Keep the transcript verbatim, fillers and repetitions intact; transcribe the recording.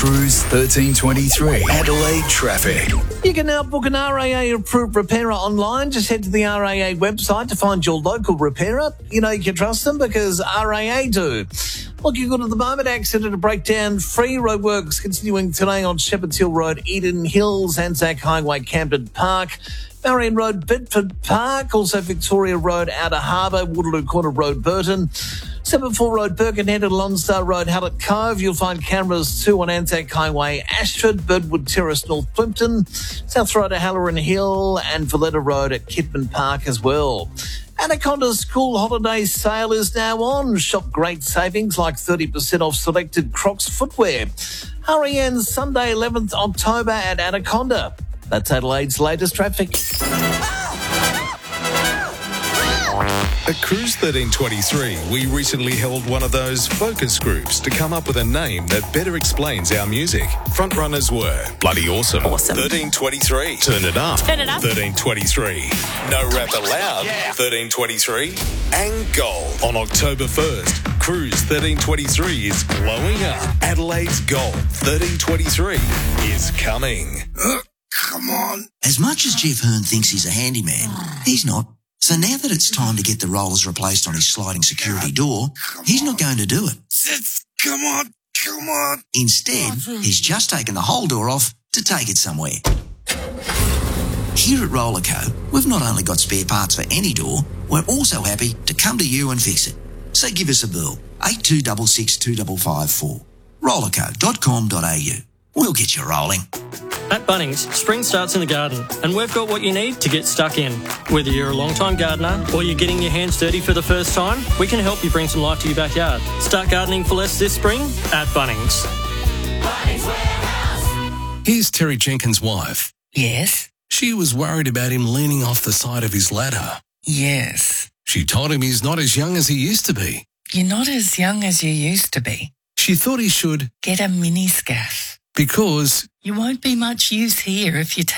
Cruise thirteen twenty-three, Adelaide traffic. You can now book an R A A-approved repairer online. Just head to the R A A website to find your local repairer. You know you can trust them because R A A do. Looking good at the moment. Accident and breakdown free. Roadworks continuing today on Shepherd's Hill Road, Eden Hills, Anzac Highway, Camden Park, Marion Road, Bedford Park, also Victoria Road, Outer Harbour, Waterloo Corner Road, Burton, seven four Road, Birkenhead and Lonsdale Road, Hallett Cove. You'll find cameras too on Anzac Highway, Ashford, Birdwood Terrace, North Plimpton, South Road at Halloran Hill and Valletta Road at Kidman Park as well. Anaconda's school holiday sale is now on. Shop great savings like thirty percent off selected Crocs footwear. R E N Sunday eleventh October at Anaconda. That's Adelaide's latest traffic. At Cruise thirteen twenty-three, we recently held one of those focus groups to come up with a name that better explains our music. Frontrunners were Bloody Awesome, Awesome. thirteen twenty-three, Turn It Up, Turn It Up, thirteen twenty-three, No Rap Allowed, yeah. thirteen twenty-three, and Gold. On October first, Cruise thirteen twenty-three is blowing up. Adelaide's Gold thirteen twenty-three is coming. Come on. As much as Jeff Hearn thinks he's a handyman, he's not. So now that it's time to get the rollers replaced on his sliding security door, he's not going to do it. Come on, come on. Instead, he's just taken the whole door off to take it somewhere. Here at Rollerco, we've not only got spare parts for any door, we're also happy to come to you and fix it. So give us a bill, eight two six six two five five four. rollerco dot com dot a u. We'll get you rolling. At Bunnings, spring starts in the garden, and we've got what you need to get stuck in. Whether you're a long-time gardener or you're getting your hands dirty for the first time, we can help you bring some life to your backyard. Start gardening for less this spring at Bunnings. Bunnings Warehouse. Here's Terry Jenkins' wife. Yes? She was worried about him leaning off the side of his ladder. Yes. She told him he's not as young as he used to be. You're not as young as you used to be. She thought he should get a mini scaff. Because you won't be much use here if you take